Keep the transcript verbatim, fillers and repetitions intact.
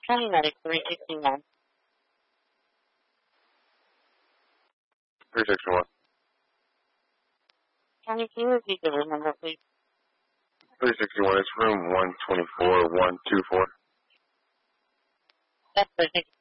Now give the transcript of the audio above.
County Medic three sixty-one. three sixty-one. County, can you repeat the room number, please? three sixty-one, it's room one twenty-four, one two four. That's perfect.